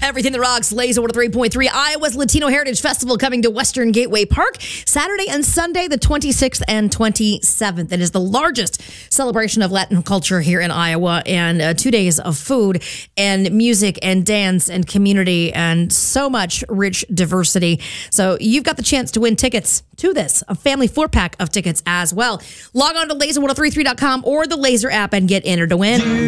Everything that rocks, Laser 103.3. Iowa's Latino Heritage Festival coming to Western Gateway Park Saturday and Sunday, the 26th and 27th. It is the largest celebration of Latin culture here in Iowa, and 2 days of food and music and dance and community and so much rich diversity. So you've got the chance to win tickets to this, a family 4-pack of tickets as well. Log on to laser1033.com or the Laser app and get entered to win.